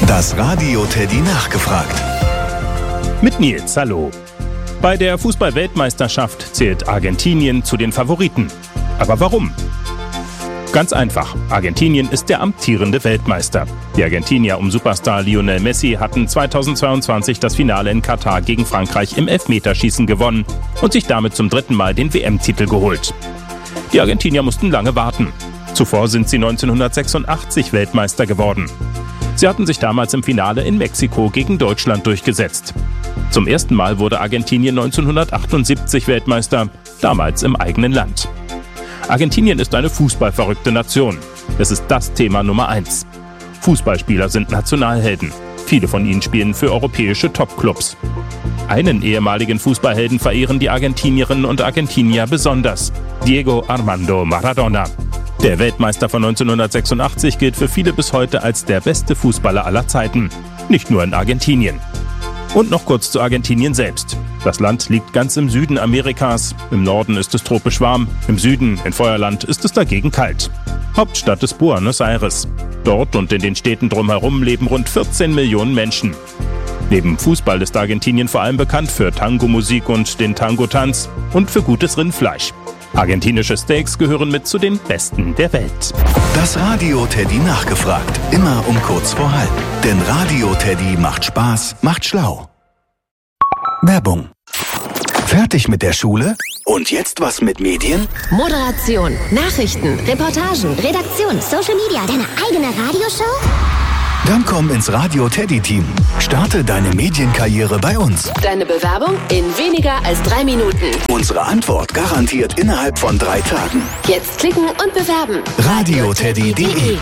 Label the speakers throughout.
Speaker 1: Das Radio Teddy nachgefragt.
Speaker 2: Mit Nils, hallo. Bei der Fußball-Weltmeisterschaft zählt Argentinien zu den Favoriten. Aber warum? Ganz einfach. Argentinien ist der amtierende Weltmeister. Die Argentinier um Superstar Lionel Messi hatten 2022 das Finale in Katar gegen Frankreich im Elfmeterschießen gewonnen und sich damit zum 3. Mal den WM-Titel geholt. Die Argentinier mussten lange warten. Zuvor sind sie 1986 Weltmeister geworden. Sie hatten sich damals im Finale in Mexiko gegen Deutschland durchgesetzt. Zum ersten Mal wurde Argentinien 1978 Weltmeister, damals im eigenen Land. Argentinien ist eine fußballverrückte Nation. Es ist das Thema Nummer 1. Fußballspieler sind Nationalhelden. Viele von ihnen spielen für europäische Topclubs. Einen ehemaligen Fußballhelden verehren die Argentinierinnen und Argentinier besonders: Diego Armando Maradona. Der Weltmeister von 1986 gilt für viele bis heute als der beste Fußballer aller Zeiten. Nicht nur in Argentinien. Und noch kurz zu Argentinien selbst. Das Land liegt ganz im Süden Amerikas. Im Norden ist es tropisch warm, im Süden, in Feuerland, ist es dagegen kalt. Hauptstadt ist Buenos Aires. Dort und in den Städten drumherum leben rund 14 Millionen Menschen. Neben Fußball ist Argentinien vor allem bekannt für Tango-Musik und den Tango-Tanz und für gutes Rindfleisch. Argentinische Steaks gehören mit zu den besten der Welt.
Speaker 1: Das Radio Teddy nachgefragt. Immer um kurz vor halb. Denn Radio Teddy macht Spaß, macht schlau. Werbung. Fertig mit der Schule? Und jetzt was mit Medien?
Speaker 3: Moderation, Nachrichten, Reportagen, Redaktion, Social Media, deine eigene Radioshow?
Speaker 1: Dann komm ins Radio Teddy Team. Starte deine Medienkarriere bei uns.
Speaker 3: Deine Bewerbung in weniger als 3 Minuten.
Speaker 1: Unsere Antwort garantiert innerhalb von 3 Tagen.
Speaker 3: Jetzt klicken und bewerben.
Speaker 1: radioteddy.de.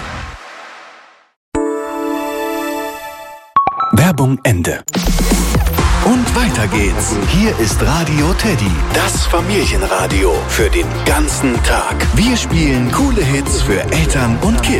Speaker 1: Werbung Ende. Und weiter geht's. Hier ist Radio Teddy, das Familienradio für den ganzen Tag. Wir spielen coole Hits für Eltern und Kids.